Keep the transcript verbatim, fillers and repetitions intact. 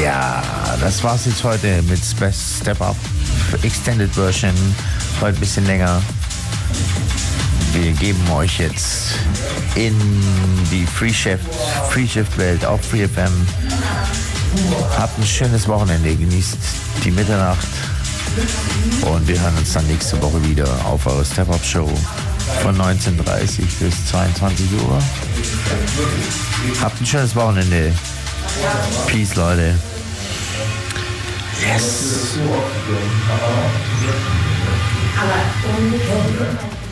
Ja, das war's jetzt heute mit Step Up Extended Version. Heute ein bisschen länger. Wir geben euch jetzt in die Free Shift, Free Shift Welt auf Free F M. Habt ein schönes Wochenende, genießt die Mitternacht und wir hören uns dann nächste Woche wieder auf eure Step Up Show von neunzehn Uhr dreißig bis zweiundzwanzig Uhr. Habt ein schönes Wochenende. Peace, Leute. Yes.